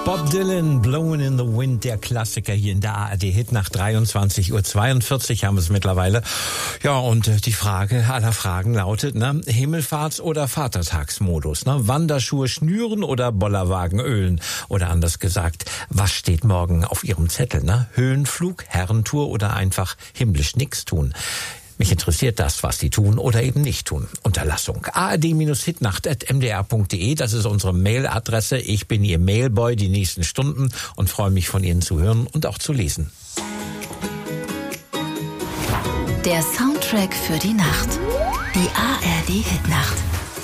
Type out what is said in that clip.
Bob Dylan, Blowing in the Wind, der Klassiker hier in der ARD-Hit nach 23:42 Uhr haben wir es mittlerweile. Ja, und die Frage aller Fragen lautet, Himmelfahrts- oder Vatertagsmodus, Wanderschuhe schnüren oder Bollerwagen ölen? Oder anders gesagt, was steht morgen auf Ihrem Zettel, Höhenflug, Herrentour oder einfach himmlisch nix tun? Mich interessiert das, was Sie tun oder eben nicht tun. Unterlassung. ard-hitnacht@mdr.de, das ist unsere Mailadresse. Ich bin Ihr Mailboy die nächsten Stunden und freue mich, von Ihnen zu hören und auch zu lesen. Der Soundtrack für die Nacht. Die ARD-Hitnacht.